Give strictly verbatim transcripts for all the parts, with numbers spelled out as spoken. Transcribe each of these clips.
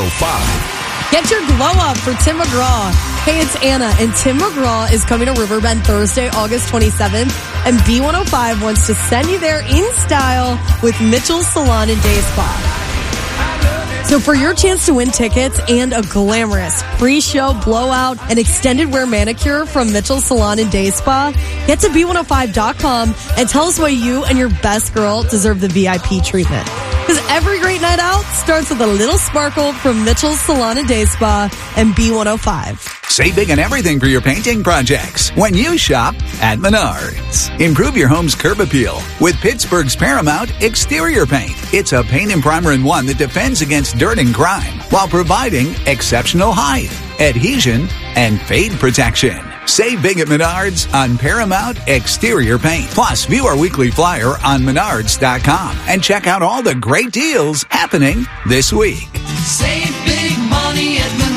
oh five. Get your glow up for Tim McGraw. Hey, it's Anna, and Tim McGraw is coming to Riverbend Thursday, August twenty-seventh, and B one oh five wants to send you there in style with Mitchell's Salon and Day Spa. So for your chance to win tickets and a glamorous pre-show blowout and extended wear manicure from Mitchell's Salon and Day Spa, get to B one oh five dot com and tell us why you and your best girl deserve the V I P treatment. Because every great night out starts with a little sparkle from Mitchell's Salon and Day Spa and B one oh five. Save big on everything for your painting projects when you shop at Menards. Improve your home's curb appeal with Pittsburgh's Paramount Exterior Paint. It's a paint and primer in one that defends against dirt and grime while providing exceptional height, adhesion, and fade protection. Save big at Menards on Paramount Exterior Paint. Plus, view our weekly flyer on menards dot com and check out all the great deals happening this week. Save big money at Menards.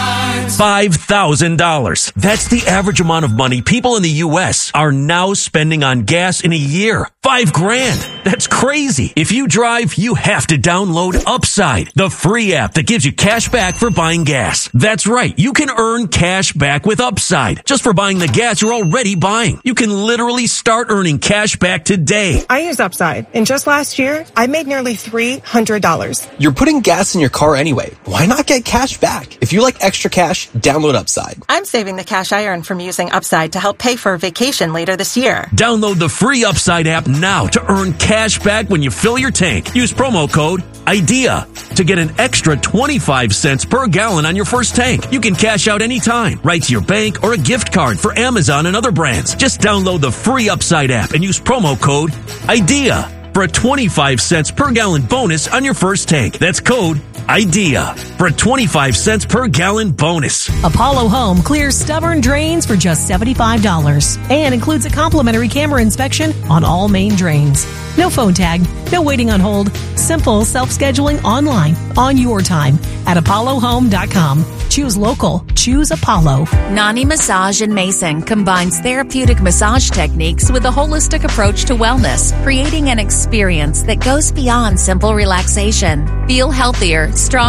five thousand dollars. That's the average amount of money people in the U S are now spending on gas in a year. Five grand. That's crazy. If you drive, you have to download Upside, the free app that gives you cash back for buying gas. That's right. You can earn cash back with Upside just for buying the gas you're already buying. You can literally start earning cash back today. I use Upside, and just last year, I made nearly three hundred dollars. You're putting gas in your car anyway. Why not get cash back? If you like extra cash, download Upside. I'm saving the cash I earn from using Upside to help pay for a vacation later this year. Download the free Upside app now to earn cash back when you fill your tank. Use promo code IDEA to get an extra twenty-five cents per gallon on your first tank. You can cash out anytime, right to your bank or a gift card for Amazon and other brands. Just download the free Upside app and use promo code IDEA for a twenty-five cents per gallon bonus on your first tank. That's code IDEA for a twenty-five cents per gallon bonus. Apollo Home clears stubborn drains for just seventy-five dollars and includes a complimentary camera inspection on all main drains. No phone tag, no waiting on hold. Simple self-scheduling online on your time at apollo home dot com. Choose local. Choose Apollo. Nani Massage in Mason combines therapeutic massage techniques with a holistic approach to wellness, creating an experience that goes beyond simple relaxation. Feel healthier, stronger,